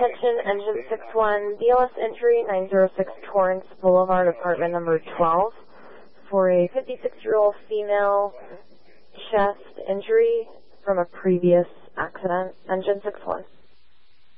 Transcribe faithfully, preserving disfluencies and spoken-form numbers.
Attention, engine six one, B L S entry nine zero six Torrance Boulevard, apartment number twelve, for a fifty-six-year-old female chest injury from a previous accident. Engine six one.